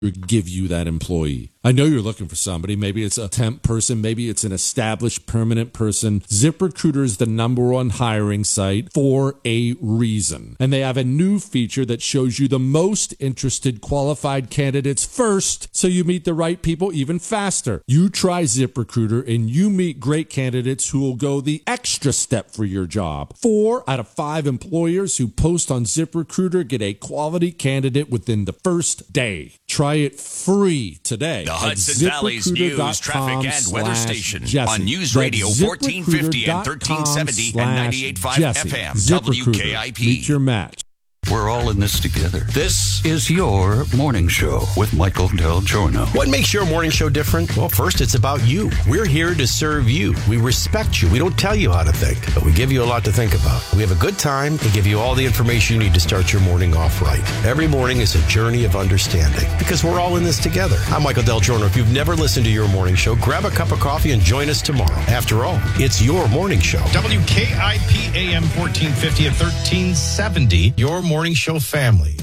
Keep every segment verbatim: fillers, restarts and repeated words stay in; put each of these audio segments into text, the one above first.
give you that employee. I know you're looking for somebody. Maybe it's a temp person. Maybe it's an established permanent person. ZipRecruiter is the number one hiring site for a reason. And they have a new feature that shows you the most interested qualified candidates first, so you meet the right people even faster. You try ZipRecruiter and you meet great candidates who will go the extra step for your job. Four out of five employers who post on ZipRecruiter get a quality candidate within the first day. Try it free today. The Hudson Valley's news, traffic, and weather station Jesse. on News Radio fourteen fifty and thirteen seventy and ninety-eight point five F M. W K I P. Meet your match. We're all in this together. This is your morning show with Michael Del Giorno. What makes your morning show different? Well, first, it's about you. We're here to serve you. We respect you. We don't tell you how to think, but we give you a lot to think about. We have a good time and give you all the information you need to start your morning off right. Every morning is a journey of understanding because we're all in this together. I'm Michael Del Giorno. If you've never listened to your morning show, grab a cup of coffee and join us tomorrow. After all, it's your morning show. W K I P A M fourteen fifty and thirteen seventy, your morning show family.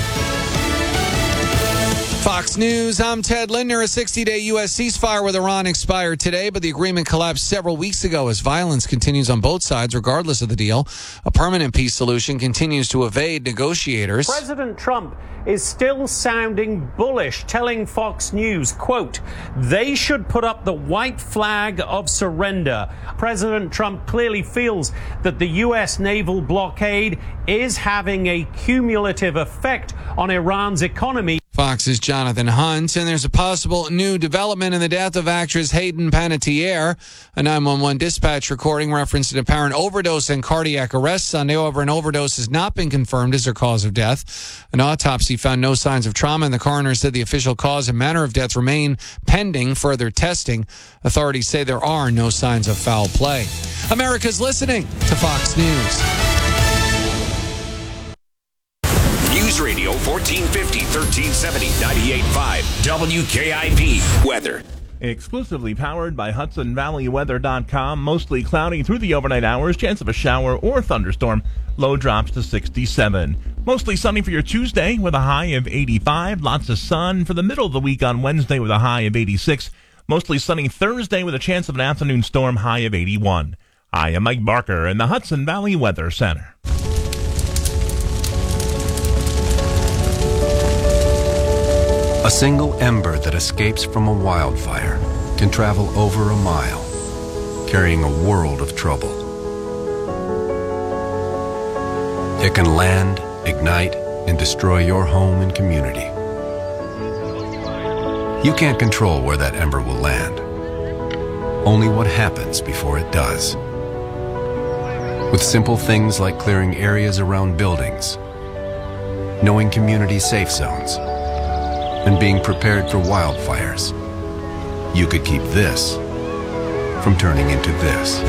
Fox News, I'm Ted Lindner. A sixty-day U S ceasefire with Iran expired today, but the agreement collapsed several weeks ago as violence continues on both sides regardless of the deal. A permanent peace solution continues to evade negotiators. President Trump is still sounding bullish, telling Fox News, quote, they should put up the white flag of surrender. President Trump clearly feels that the U S naval blockade is having a cumulative effect on Iran's economy. Fox's Jonathan Hunt, and there's a possible new development in the death of actress Hayden Panettiere. A nine one one dispatch recording referenced an apparent overdose and cardiac arrest Sunday. However, an overdose has not been confirmed as her cause of death. An autopsy found no signs of trauma, and the coroner said the official cause and manner of death remain pending further testing. Authorities say there are no signs of foul play. America's listening to Fox News. News Radio fourteen fifty, thirteen seventy, ninety-eight point five W K I P. Weather. Exclusively powered by Hudson Valley Weather dot com. Mostly cloudy through the overnight hours. Chance of a shower or thunderstorm. Low drops to sixty-seven. Mostly sunny for your Tuesday with a high of eighty-five. Lots of sun for the middle of the week on Wednesday with a high of eighty-six. Mostly sunny Thursday with a chance of an afternoon storm, high of eighty-one. I am Mike Barker in the Hudson Valley Weather Center. A single ember that escapes from a wildfire can travel over a mile, carrying a world of trouble. It can land, ignite, and destroy your home and community. You can't control where that ember will land, only what happens before it does. With simple things like clearing areas around buildings, knowing community safe zones, and being prepared for wildfires, you could keep this from turning into this.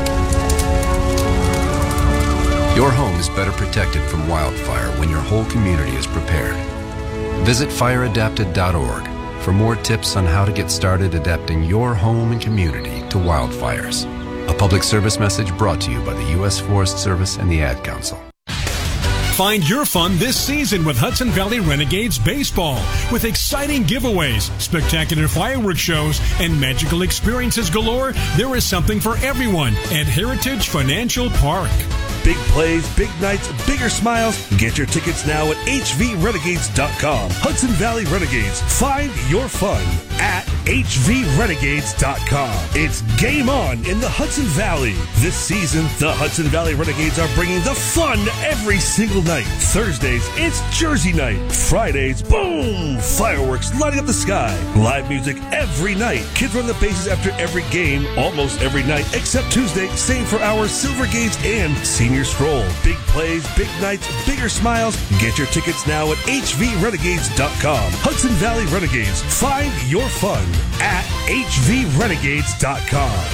Your home is better protected from wildfire when your whole community is prepared. Visit fire adapted dot org for more tips on how to get started adapting your home and community to wildfires. A public service message brought to you by the U S Forest Service and the Ad Council. Find your fun this season with Hudson Valley Renegades Baseball. With exciting giveaways, spectacular fireworks shows, and magical experiences galore, there is something for everyone at Heritage Financial Park. Big plays, big nights, bigger smiles. Get your tickets now at H V renegades dot com. Hudson Valley Renegades. Find your fun at H V renegades dot com. It's game on in the Hudson Valley. This season, the Hudson Valley Renegades are bringing the fun every single night. Thursdays, it's Jersey night. Fridays, boom! Fireworks lighting up the sky. Live music every night. Kids run the bases after every game, almost every night, except Tuesday. Same for our Silver Gates and Senior Stroll. Big plays, big nights, bigger smiles. Get your tickets now at H V renegades dot com. Hudson Valley Renegades. Find your fun at H V renegades dot com.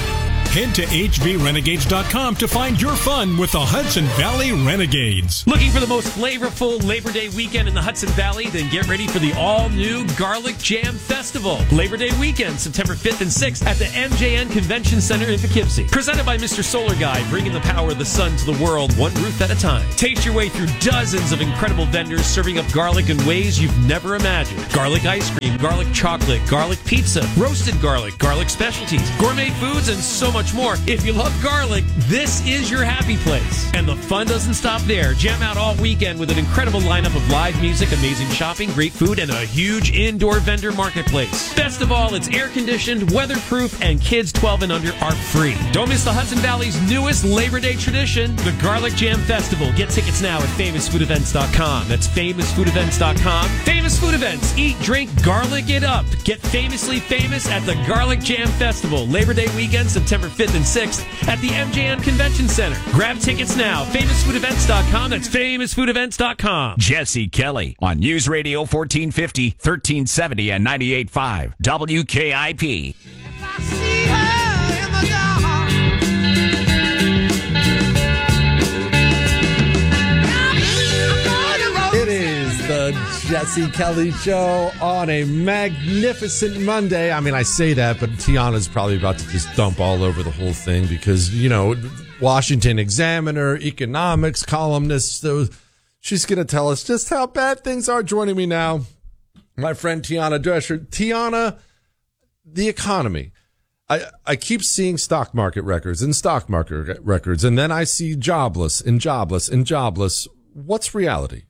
Head to H V renegades dot com to find your fun with the Hudson Valley Renegades. Looking for the most flavorful Labor Day weekend in the Hudson Valley? Then get ready for the all-new Garlic Jam Festival. Labor Day weekend, September fifth and sixth at the M J N Convention Center in Poughkeepsie. Presented by Mister Solar Guy, bringing the power of the sun to the world, one roof at a time. Taste your way through dozens of incredible vendors serving up garlic in ways you've never imagined. Garlic ice cream, garlic chocolate, garlic pizza, roasted garlic, garlic specialties, gourmet foods, and so much more. If you love garlic, this is your happy place. And the fun doesn't stop there. Jam out all weekend with an incredible lineup of live music, amazing shopping, great food, and a huge indoor vendor marketplace. Best of all, it's air-conditioned, weatherproof, and kids twelve and under are free. Don't miss the Hudson Valley's newest Labor Day tradition, the Garlic Jam Festival. Get tickets now at famous food events dot com. That's famous food events dot com. Famous Food Events. Eat, drink, garlic it up. Get famously famous at the Garlic Jam Festival. Labor Day weekend, September fifth and sixth at the M J N Convention Center. Grab tickets now. famous food events dot com. That's famous food events dot com. Jesse Kelly on News Radio fourteen fifty, thirteen seventy, and ninety-eight point five W K I P. It is the Jesse Kelly Show on a magnificent Monday. I mean, I say that, but Tiana's probably about to just dump all over the whole thing because, you know, Washington Examiner, economics columnist, so she's going to tell us just how bad things are. Joining me now, my friend Tiana Drescher. Tiana, the economy. I, I keep seeing stock market records and stock market records, and then I see jobless and jobless and jobless. What's reality?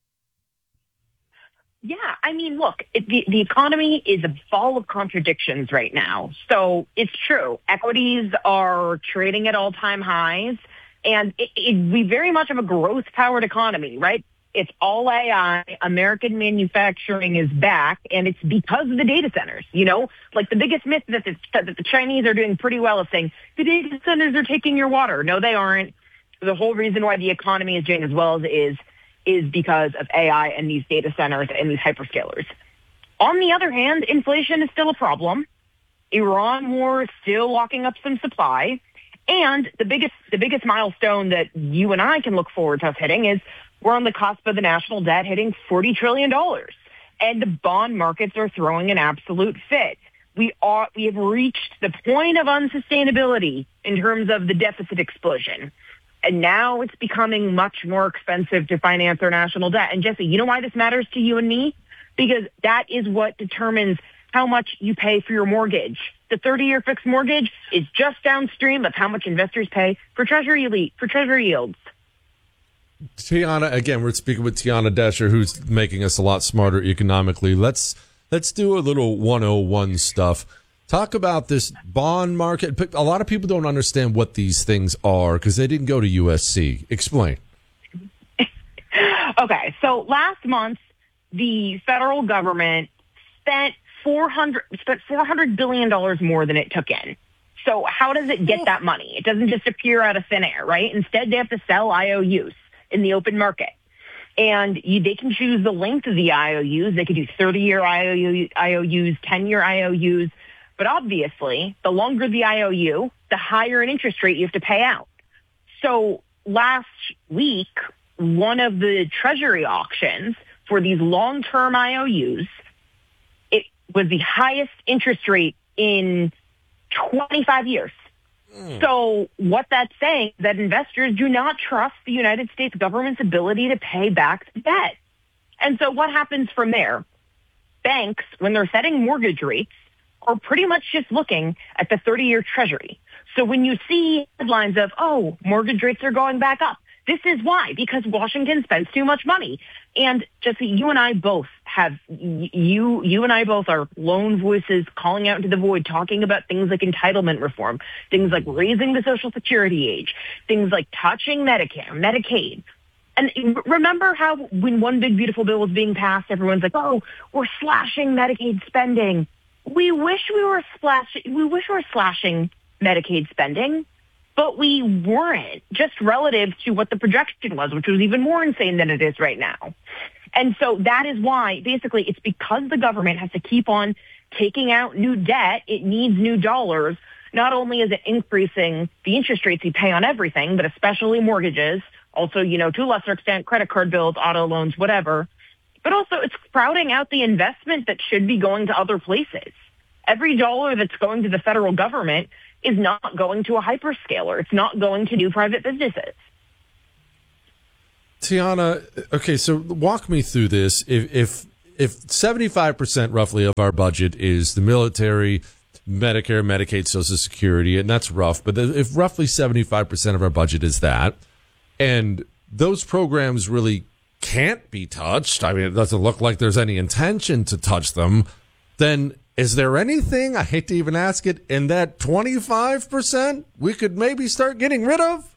Yeah, I mean, look, it, the, the economy is a ball of contradictions right now. So it's true. Equities are trading at all-time highs, and it, it, we very much have a growth-powered economy, right? It's all A I. American manufacturing is back, and it's because of the data centers. You know, like the biggest myth that the, that the Chinese are doing pretty well is saying the data centers are taking your water. No, they aren't. The whole reason why the economy is doing as well as it is is because of A I and these data centers and these hyperscalers. On the other hand, inflation is still a problem. Iran war is still locking up some supply. And the biggest the biggest milestone that you and I can look forward to us hitting is we're on the cusp of the national debt hitting forty trillion dollars. And the bond markets are throwing an absolute fit. We are we have reached the point of unsustainability in terms of the deficit explosion. And now it's becoming much more expensive to finance our national debt. And Jesse, you know why this matters to you and me? Because that is what determines how much you pay for your mortgage. The thirty-year fixed mortgage is just downstream of how much investors pay for treasury elite, for treasury yields. Tiana, again, we're speaking with Tiana Drescher, who's making us a lot smarter economically. Let's let's do a little one oh one stuff. Talk about this bond market. A lot of people don't understand what these things are because they didn't go to U S C. Explain. Okay, so last month, the federal government spent four hundred spent four hundred billion dollars more than it took in. So how does it get that money? It doesn't just appear out of thin air, right? Instead, they have to sell I O Us in the open market. And you, they can choose the length of the I O Us. They could do thirty-year I O Us, ten-year I O Us. But obviously, the longer the I O U, the higher an interest rate you have to pay out. So last week, one of the treasury auctions for these long-term I O Us, it was the highest interest rate in twenty-five years. Mm. So what that's saying is that investors do not trust the United States government's ability to pay back the debt. And so what happens from there? Banks, when they're setting mortgage rates, are pretty much just looking at the thirty-year treasury. So when you see headlines of, oh, mortgage rates are going back up, this is why, because Washington spends too much money. And Jesse, you and I both have, you you and I both are lone voices calling out into the void, talking about things like entitlement reform, things like raising the Social Security age, things like touching Medicare, Medicaid. And remember how when one big beautiful bill was being passed, everyone's like, oh, we're slashing Medicaid spending. We wish we were slashing, we wish we were slashing Medicaid spending, but we weren't, just relative to what the projection was, which was even more insane than it is right now. And so that is why, basically, it's because the government has to keep on taking out new debt. It needs new dollars. not only is it increasing the interest rates you pay on everything, but especially mortgages, also, you know, to a lesser extent, credit card bills, auto loans, whatever, but also it's crowding out the investment that should be going to other places. Every dollar that's going to the federal government is not going to a hyperscaler. It's not going to new private businesses. Tiana, okay, so walk me through this. If if if seventy-five percent roughly of our budget is the military, Medicare, Medicaid, Social Security, and that's rough, but if roughly seventy-five percent of our budget is that, and those programs really can't be touched, I mean, it doesn't look like there's any intention to touch them, then is there anything, I hate to even ask it, in that twenty-five percent we could maybe start getting rid of?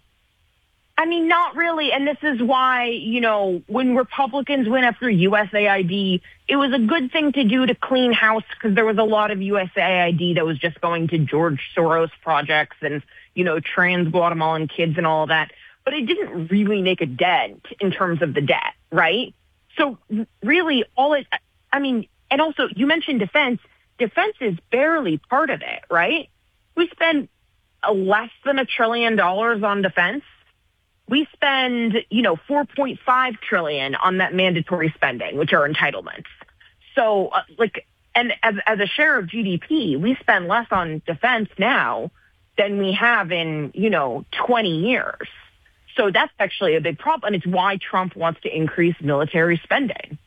I mean, not really. And this is why, you know, when Republicans went after U S A I D, it was a good thing to do to clean house because there was a lot of U S A I D that was just going to George Soros projects and, you know, trans Guatemalan kids and all of that. But it didn't really make a dent in terms of the debt, right? So really all it, I mean, and also you mentioned defense. Defense is barely part of it, right? We spend a less than a trillion dollars on defense. We spend, you know, four point five trillion dollars on that mandatory spending, which are entitlements. So, uh, like, and as, as a share of G D P, we spend less on defense now than we have in, you know, twenty years. So that's actually a big problem, and it's why Trump wants to increase military spending.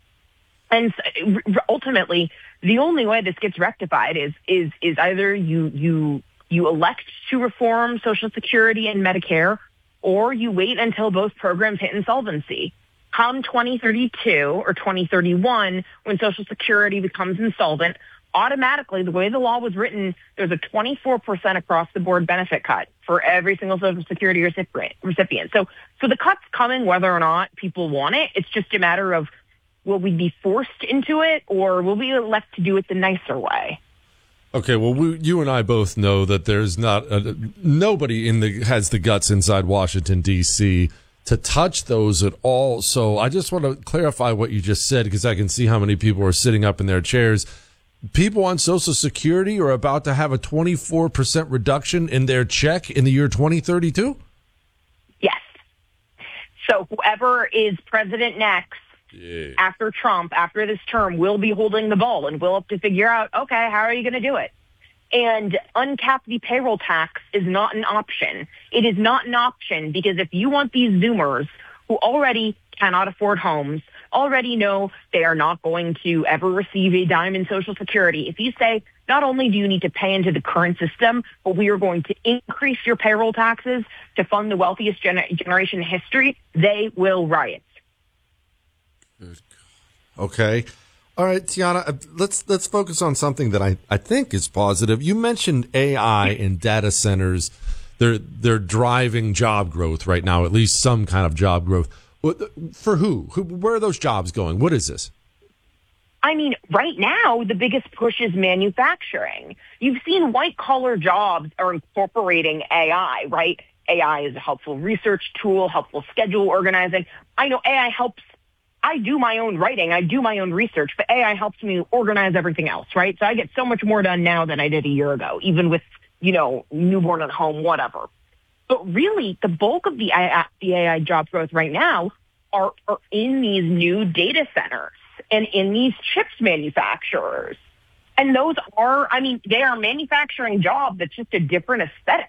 And ultimately, the only way this gets rectified is is is either you you you elect to reform Social Security and Medicare, or you wait until both programs hit insolvency. Come twenty thirty-two or twenty thirty-one, when Social Security becomes insolvent, automatically, the way the law was written, there's a twenty-four percent across-the-board benefit cut for every single Social Security recipient. So, so the cut's coming whether or not people want it. It's just a matter of, will we be forced into it, or will we elect to do it the nicer way? Okay, well, we, you and I both know that there's not a, nobody in the has the guts inside Washington, D C to touch those at all. So I just want to clarify what you just said, because I can see how many people are sitting up in their chairs. People on Social Security are about to have a twenty-four percent reduction in their check in the year twenty thirty-two? Yes. So whoever is president next, yeah. after Trump, after this term, will be holding the ball, and we'll have to figure out, okay, how are you going to do it? And uncap the payroll tax is not an option. It is not an option because if you want these Zoomers who already cannot afford homes, already know they are not going to ever receive a dime in Social Security, if you say, not only do you need to pay into the current system, but we are going to increase your payroll taxes to fund the wealthiest gener- generation in history, they will riot. Okay. All right, Tiana, let's let's focus on something that I, I think is positive. You mentioned A I and data centers. They're they're driving job growth right now, at least some kind of job growth. For who? who? Where are those jobs going? What is this? I mean, right now, the biggest push is manufacturing. You've seen white-collar jobs are incorporating A I, right? A I is a helpful research tool, helpful schedule organizing. I know A I helps. I do my own writing. I do my own research, but A I helps me organize everything else, right? So I get so much more done now than I did a year ago, even with, you know, newborn at home, whatever. But really, the bulk of the A I, the A I job growth right now are, are in these new data centers and in these chips manufacturers. And those are, I mean, they are manufacturing jobs. That's just a different aesthetic.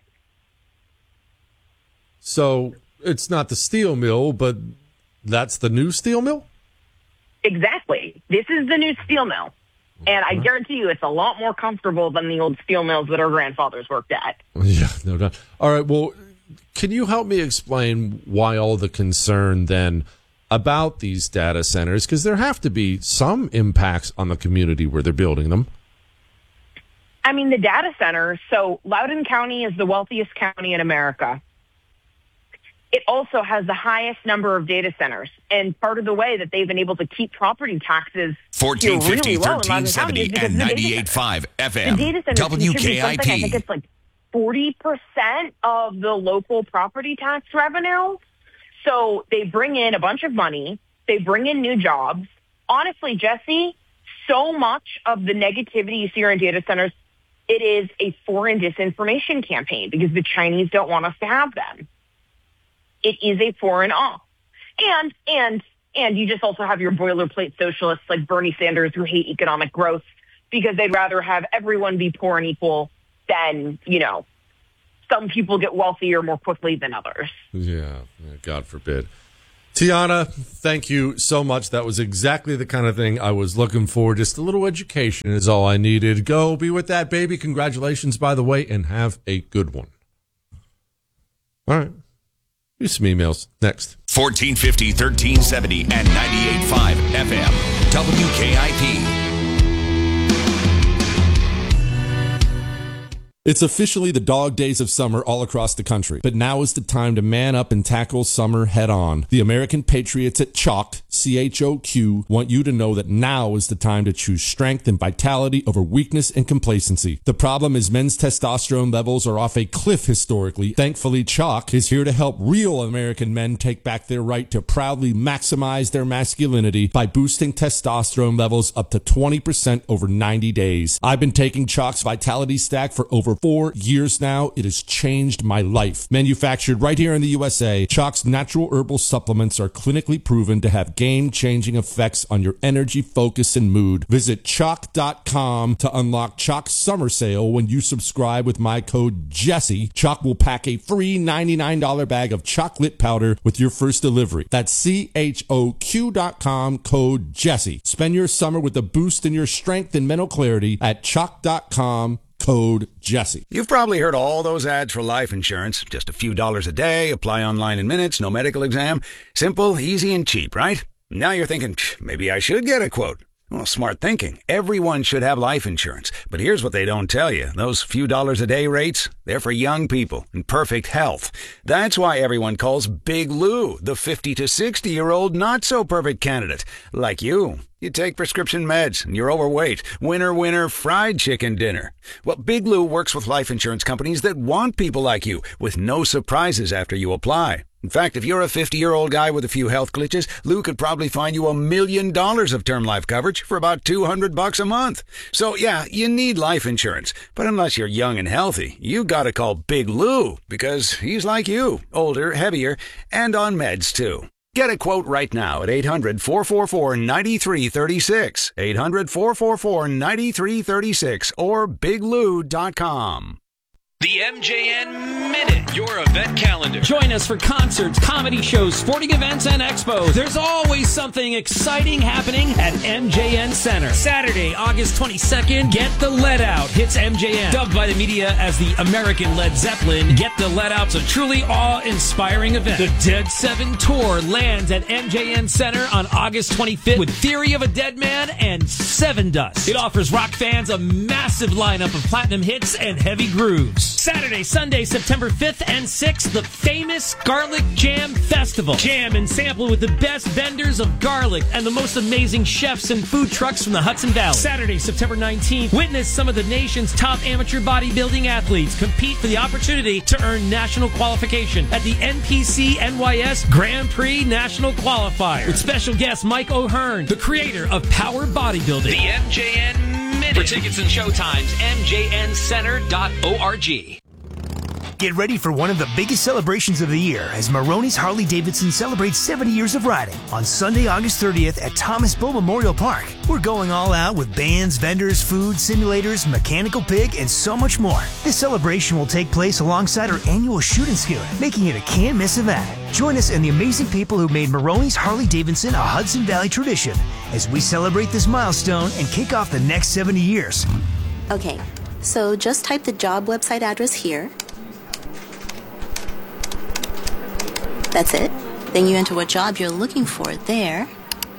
So it's not the steel mill, but that's the new steel mill? Exactly. This is the new steel mill. And I guarantee you it's a lot more comfortable than the old steel mills that our grandfathers worked at. Yeah, no doubt. All right, well, can you help me explain why all the concern then about these data centers? Because there have to be some impacts on the community where they're building them. I mean, the data centers, so Loudoun County is the wealthiest county in America. It also has the highest number of data centers. And part of the way that they've been able to keep property taxes fourteen fifty, really well thirteen seventy, and ninety-eight point five F M. The data centers W K I P. I think it's like forty percent of the local property tax revenue. So they bring in a bunch of money. They bring in new jobs. Honestly, Jesse, so much of the negativity you see around data centers It is a foreign disinformation campaign because the Chinese don't want us to have them. It is a foreign off. And, and, and you just also have your boilerplate socialists like Bernie Sanders who hate economic growth because they'd rather have everyone be poor and equal than, you know, some people get wealthier more quickly than others. Yeah, God forbid. Tiana, thank you so much. That was exactly the kind of thing I was looking for. Just a little education is all I needed. Go be with that baby. Congratulations, by the way, and have a good one. All right. Here's some emails. Next. fourteen fifty, thirteen seventy, and ninety-eight point five F M. W K I P. It's officially the dog days of summer all across the country, but now is the time to man up and tackle summer head on. The American Patriots at Choq, C H O Q, want you to know that now is the time to choose strength and vitality over weakness and complacency. The problem is men's testosterone levels are off a cliff historically. Thankfully, Choq is here to help real American men take back their right to proudly maximize their masculinity by boosting testosterone levels up to twenty percent over ninety days. I've been taking Choq's Vitality Stack for over four years now. It has changed my life. Manufactured right here in the U S A, Choq's natural herbal supplements are clinically proven to have game-changing effects on your energy, focus, and mood. Visit choq dot com to unlock Choq's summer sale. When you subscribe with my code Jesse, Choq will pack a free ninety-nine dollars bag of chocolate powder with your first delivery. That's C H O Q dot com, code Jesse. Spend your summer with a boost in your strength and mental clarity at choq dot com. Code Jesse. You've probably heard all those ads for life insurance. Just a few dollars a day, apply online in minutes, no medical exam. Simple, easy, and cheap, right? Now you're thinking, maybe I should get a quote. Well, smart thinking. Everyone should have life insurance. But here's what they don't tell you. Those few dollars a day rates, they're for young people in perfect health. That's why everyone calls Big Lou the fifty to sixty-year-old not-so-perfect candidate. Like you. You take prescription meds and you're overweight. Winner, winner, fried chicken dinner. Well, Big Lou works with life insurance companies that want people like you with no surprises after you apply. In fact, if you're a fifty-year-old guy with a few health glitches, Lou could probably find you a million dollars of term life coverage for about two hundred bucks a month. So yeah, you need life insurance. But unless you're young and healthy, you gotta call Big Lou because he's like you, older, heavier, and on meds too. Get a quote right now at eight hundred, four four four, nine three three six, eight hundred, four four four, nine three three six, or big lou dot com. The M J N Minute, your event calendar. Join us for concerts, comedy shows, sporting events, and expos. There's always something exciting happening at M J N Center. Saturday, August twenty-second, Get the Let Out hits M J N. Dubbed by the media as the American Led Zeppelin, Get the Let Out's a truly awe-inspiring event. The Dead Seven Tour lands at M J N Center on August twenty-fifth with Theory of a Dead Man and Seven Dust. It offers rock fans a massive lineup of platinum hits and heavy grooves. Saturday, Sunday, September fifth and sixth, the famous Garlic Jam Festival. Jam and sample with the best vendors of garlic and the most amazing chefs and food trucks from the Hudson Valley. Saturday, September nineteenth, witness some of the nation's top amateur bodybuilding athletes compete for the opportunity to earn national qualification at the N P C N Y S Grand Prix National Qualifier with special guest Mike O'Hearn, the creator of Power Bodybuilding. The M J N Minute. For tickets and showtimes, m j n center dot org. Get ready for one of the biggest celebrations of the year as Maroney's Harley-Davidson celebrates seventy years of riding on Sunday, August thirtieth at Thomas Bull Memorial Park. We're going all out with bands, vendors, food, simulators, mechanical pig, and so much more. This celebration will take place alongside our annual Shoot and Scoot, making it a can't-miss event. Join us and the amazing people who made Maroney's Harley-Davidson a Hudson Valley tradition as we celebrate this milestone and kick off the next seventy years. Okay, so just type the job website address here. That's it. Then you enter what job you're looking for there.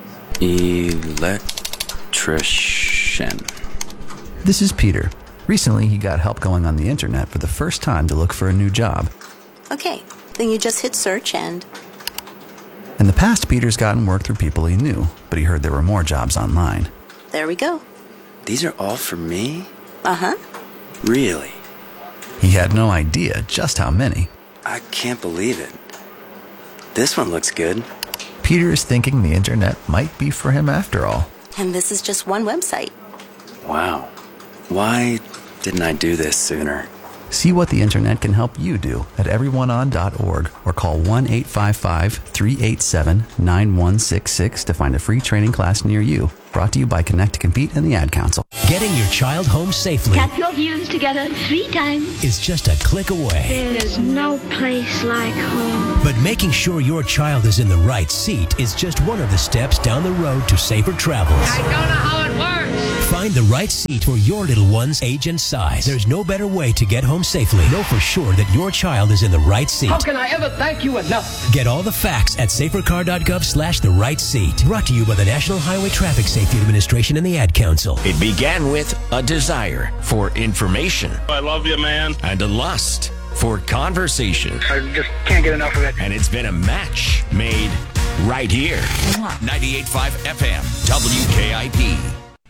Electrician. This is Peter. Recently, he got help going on the internet for the first time to look for a new job. Okay, then you just hit search and... In the past, Peter's gotten work through people he knew, but he heard there were more jobs online. There we go. These are all for me? Uh-huh. Really? He had no idea just how many. I can't believe it. This one looks good. Peter is thinking the internet might be for him after all. And this is just one website. Wow. Why didn't I do this sooner? See what the internet can help you do at everyone on dot org or call one eight five five, three eight seven, nine one six six to find a free training class near you. Brought to you by Connect to Compete and the Ad Council. Getting your child home safely Tap your heels together three times. is just a click away. There's no place like home. But making sure your child is in the right seat is just one of the steps down the road to safer travels. I don't know how it works. Find the right seat for your little one's age and size. There's no better way to get home safely. Know for sure that your child is in the right seat. How can I ever thank you enough? Get all the facts at safercar.gov slash the right seat. Brought to you by the National Highway Traffic Safety Administration and the Ad Council. It began with a desire for information. I love you, man. And a lust for conversation. I just can't get enough of it. And it's been a match made right here. ninety-eight point five F M, W K I P.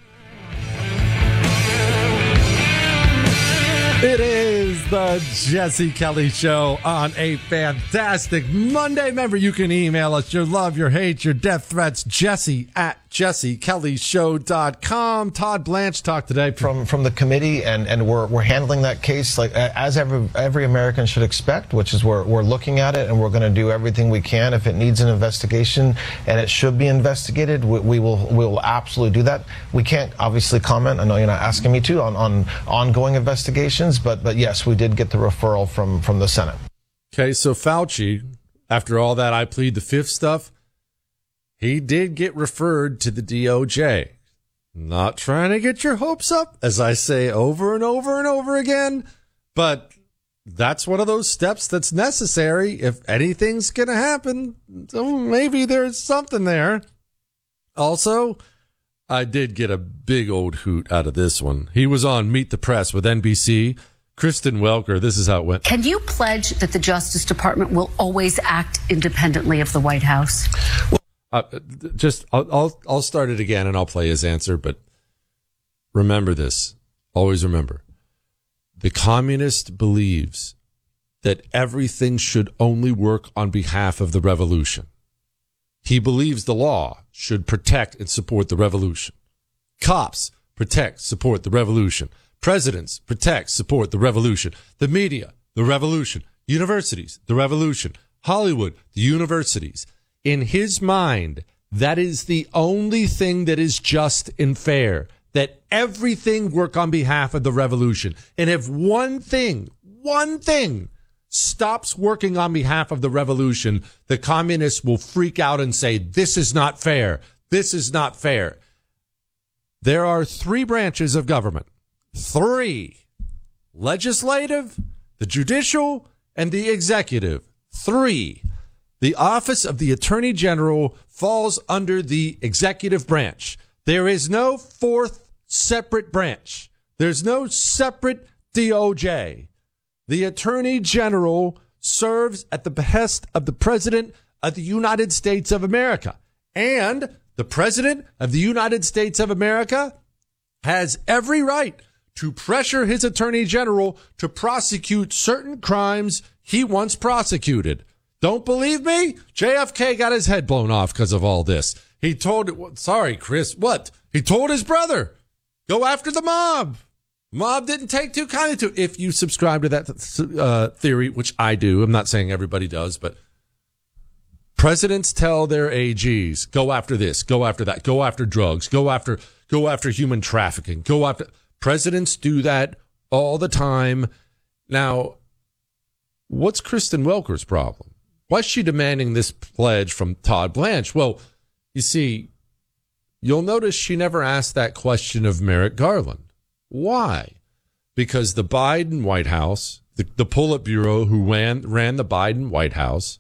It is the Jesse Kelly Show on a fantastic Monday. Remember, you can email us your love, your hate, your death threats, Jesse at jesse kelly show dot com. Todd Blanche talked today from from the committee, and and we're we're handling that case like as every every American should expect, which is we're we're looking at it and we're going to do everything we can. If it needs an investigation and it should be investigated, we, we will we will absolutely do that. We can't obviously comment. I know you're not asking me to on on ongoing investigations, but but yes, we did get the referral from from the Senate. Okay, so Fauci, after all that I plead the fifth stuff, he did get referred to the D O J. Not trying to get your hopes up, as I say over and over and over again, but that's one of those steps that's necessary if anything's going to happen. So maybe there's something there. Also, I did get a big old hoot out of this one. He was on Meet the Press with N B C. Kristen Welker, this is how it went. Can you pledge that the Justice Department will always act independently of the White House? Well, Uh, just, I'll, I'll, I'll start it again and I'll play his answer, but remember this. Always remember. The communist believes that everything should only work on behalf of the revolution. He believes the law should protect and support the revolution. Cops protect, support the revolution. Presidents protect, support the revolution. The media, the revolution. Universities, the revolution. Hollywood, the universities. In his mind, that is the only thing that is just and fair, that everything work on behalf of the revolution. And if one thing, one thing stops working on behalf of the revolution, the communists will freak out and say, this is not fair. This is not fair. There are three branches of government. Three. Legislative, the judicial, and the executive. Three. The office of the Attorney General falls under the executive branch. There is no fourth separate branch. There's no separate D O J. The Attorney General serves at the behest of the President of the United States of America. And the President of the United States of America has every right to pressure his Attorney General to prosecute certain crimes he wants prosecuted. Don't believe me? J F K got his head blown off because of all this. He told, sorry, Chris, what? He told his brother, go after the mob. Mob didn't take too kindly to it. If you subscribe to that uh, theory, which I do, I'm not saying everybody does, but presidents tell their A Gs, go after this, go after that, go after drugs, go after, go after human trafficking, go after. Presidents do that all the time. Now, what's Kristen Welker's problem? Why is she demanding this pledge from Todd Blanche? Well, you see, you'll notice she never asked that question of Merrick Garland. Why? Because the Biden White House, the, the Politburo who ran, ran the Biden White House,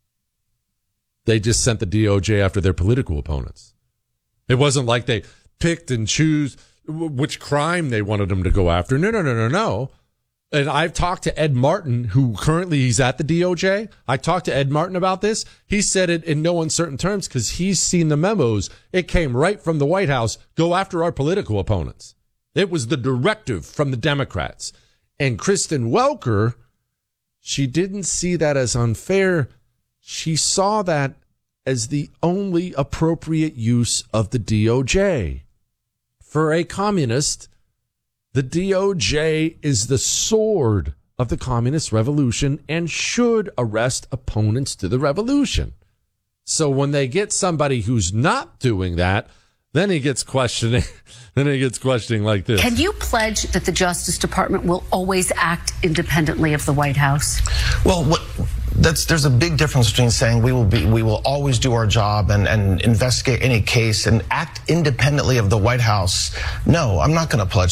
they just sent the D O J after their political opponents. It wasn't like they picked and choose which crime they wanted them to go after. No, no, no, no, no. And I've talked to Ed Martin, who currently he's at the D O J. I talked to Ed Martin about this. He said it in no uncertain terms because he's seen the memos. It came right from the White House. Go after our political opponents. It was the directive from the Democrats. And Kristen Welker, she didn't see that as unfair. She saw that as the only appropriate use of the D O J. For a communist, The D O J is the sword of the communist revolution and should arrest opponents to the revolution. So when they get somebody who's not doing that, then he gets questioning. Then he gets questioning like this. Can you pledge that the Justice Department will always act independently of the White House? Well, what, that's there's a big difference between saying we will be we will always do our job and, and investigate any case and act independently of the White House. No, I'm not going to pledge